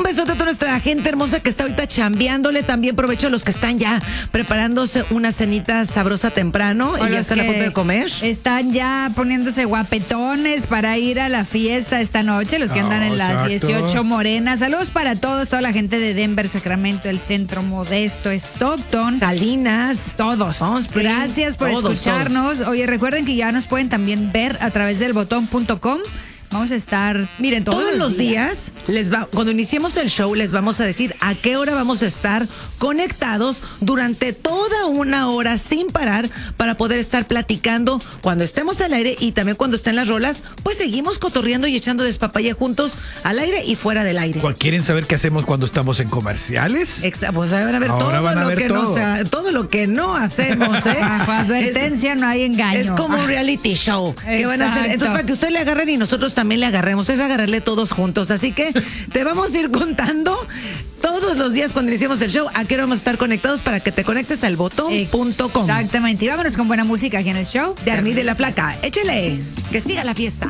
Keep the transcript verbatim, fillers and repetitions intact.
besote a toda nuestra gente hermosa que está ahorita chambeándole. También provecho a los que están ya preparándose una cenita sabrosa temprano O y ya están a punto de comer. Están ya poniéndose guapetones para ir a la fiesta esta noche, los que andan Oh, en las exacto. dieciocho morenas. Saludos para todos, toda la gente de Denver, Sacramento, el Centro Modesto, Stockton. Salinas. Todos. Palm Springs, Gracias por todos, escucharnos. Oye, recuerden que ya nos pueden también ver a través del botón punto com. Vamos a estar. Miren, todos, los días, les va, cuando iniciemos el show, les vamos a decir a qué hora vamos a estar conectados durante toda una hora sin parar para poder estar platicando cuando estemos al aire y también cuando estén las rolas, pues seguimos cotorreando y echando despapalle juntos al aire y fuera del aire. ¿Quieren saber qué hacemos cuando estamos en comerciales? Exacto, pues van a ver Ahora todo van a lo ver que todo. no sea, todo lo que no hacemos, ¿eh? Bajo advertencia no hay engaño. Es como un reality show que van a hacer. Exacto. Entonces, para que usted le agarren y nosotros también le agarremos, es agarrarle todos juntos. Así que te vamos a ir contando todos los días cuando iniciemos el show a qué hora vamos a estar conectados para que te conectes al botón punto com. Exactamente. Y vámonos con buena música aquí en el show De Armida y la Flaca. Échele, que siga la fiesta.